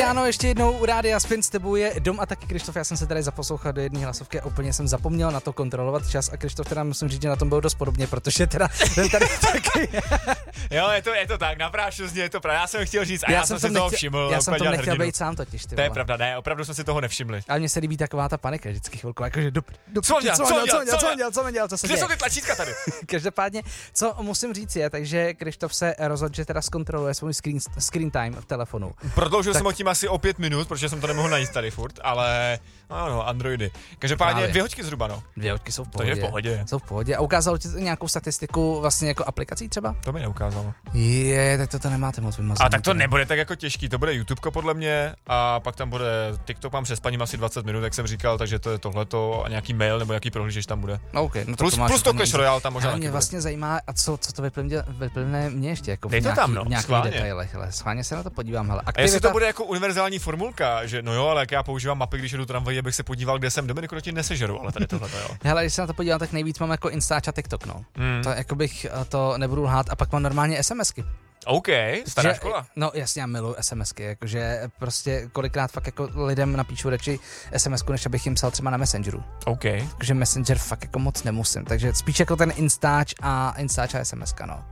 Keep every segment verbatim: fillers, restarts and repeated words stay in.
ráno ještě jednou u Rádia Spin, s tebou je Dom a taky Krištof. Já jsem se tady zaposlouchal do jedné hlasovky a úplně jsem zapomněl na to kontrolovat čas a Krištof teda musím říct, že na tom byl dost podobně, protože teda ten tady taky. Jo, je to, je to tak, naprášil z něj je to pravda. Já jsem chtěl říct a já, já jsem si nechtěl, toho všiml. Já jsem to nechtěl být sám totiž. To je pravda, ne, opravdu jsme si toho nevšimli. Ale mně se líbí taková ta panika vždycky chvilku, jakože do, do, co dělal, co dělal, co dělal, co dělal, co dělal, co se děje. Kde jsou ty tlačítka tady? Každopádně, co musím říct je, takže Krištof se rozhodl, že teda zkontroluje svůj screen, screen time v telefonu. Prodloužil tak... jsem ho tím asi o pět minut, protože jsem to nemohl najít tady furt, ale no, no Androidy. Každopádně Právě. dvě hoďky zhruba, no. Dvě hoďky jsou v pohodě. To je v pohodě. Jsou v pohodě. A ukázalo ti nějakou statistiku vlastně jako aplikací třeba? To mi neukázalo. Je, tak to, to nemáte moc vymazané. A tak to nebude tak jako těžký, to bude YouTubeko podle mě a pak tam bude TikTok, mám přes paním asi dvacet minut, jak jsem říkal, takže to je tohleto a nějaký mail nebo nějaký prohlížeč tam bude. No, okay, no plus, to plus to Clash Royale tam možná. Ale mě vlastně zajímá, a co, co to vyplňuje, vyplňuje mě ještě jako v nějaký, tam, no, v nějakých detailech. Hele, schválně se na to podívám. Hele. Aktivita... A jestli to bude jako univerzální formulka, že no jo, ale jak já používám mapy, když jdu tramvají, abych se podíval, kde jsem, Dominiku, ti nesežeru, ale tady tohle, jo. Hele, když se na to podívám, tak nejvíc mám jako Instač a TikTok, no. Hmm. To jako bych to nebudu lhát a pak mám normálně SMSky. OK, stará že, škola. No jasně, já miluji SMSky, jakože prostě kolikrát fakt jako lidem napíšu radši SMSku, než abych jim psal třeba na Messengeru. OK. Takže Messenger fakt jako moc nemusím, takže spíš jako ten Instač a Instač a SMSka, no.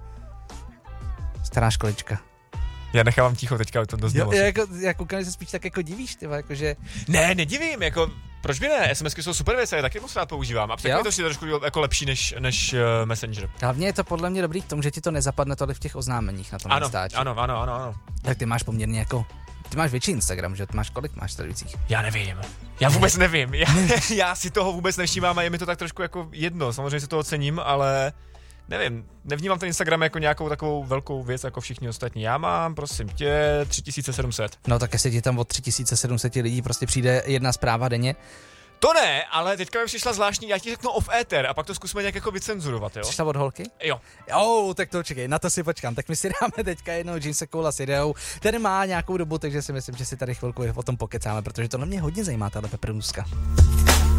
Stará školička. Já nechávám ticho teďka, to dost jo, jako, já koukám, že se spíš tak jako divíš, tyva, jakože... Ne, nedivím, jako... Proč by ne? SMSky jsou super věci, já taky moc rád používám. A taky to si trošku jako lepší než, než uh, Messenger. Hlavně je to podle mě dobrý v tom, že ti to nezapadne tolik v těch oznámeních na tom ano, Instači. Ano, ano, ano, ano. Tak ty máš poměrně jako... Ty máš větší Instagram, že? Ty máš kolik máš sledujících? Já nevím. Já vůbec nevím. Já, já si toho vůbec nevšímám a je mi to tak trošku jako jedno. Samozřejmě si to ocením, ale... Nevím, nevnímám ten Instagram jako nějakou takovou velkou věc jako všichni ostatní. Já mám, prosím tě, tři tisíce sedm set. No tak jestli ti tam od tři tisíce sedm set lidí prostě přijde jedna zpráva denně. To ne, ale teďka mi přišla zvláštní, já ti řeknu off-ether a pak to zkusíme nějak jako vycenzurovat, jo? Přišla od holky? Jo. Jo, tak to čekej, na to si počkám. Tak my si dáme teďka jednou Jamesa Cola s ideou. Ten má nějakou dobu, takže si myslím, že si tady chvilku o tom pokecáme, protože to na mě hodně zajímá, tahle pepernůzka.